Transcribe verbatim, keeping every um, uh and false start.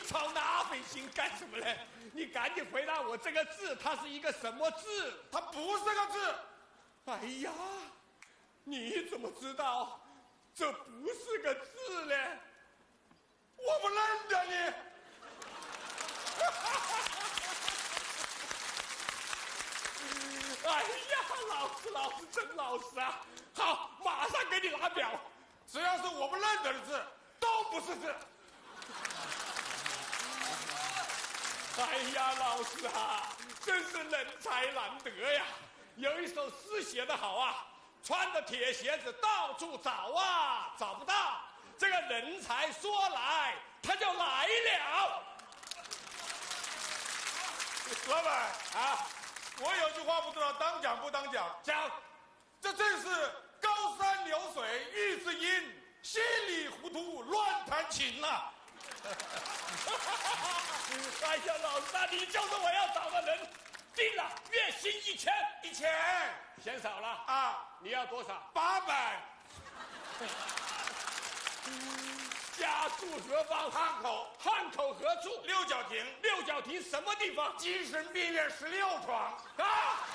操那份心干什么呢？你赶紧回答我，这个字它是一个什么字？ 它不是个字。 哎呀，你怎么知道这不是个字呢？ 我不认得你。 哎呀，老师，老师真老实啊！好，马上给你拿表。 只要是我不认得的字，都不是字。 哎呀，老师啊，真是人才难得呀！有一首诗写得好啊，穿着铁鞋子到处找啊，找不到。这个人才说来，他就来了。 老板啊， 我有句话不知道当讲不当讲。 讲， 这正是高山流水遇知音，稀里糊涂乱弹琴呐、啊。 哎呀，老师啊，你就是我要找的人。定了，月薪一千， 一千嫌少了啊！ 你要多少？ 八百。 家住何方？ 汉口。 汉口何处？ 六角亭。 六角亭什么地方？ 精神病院十六床。 啊！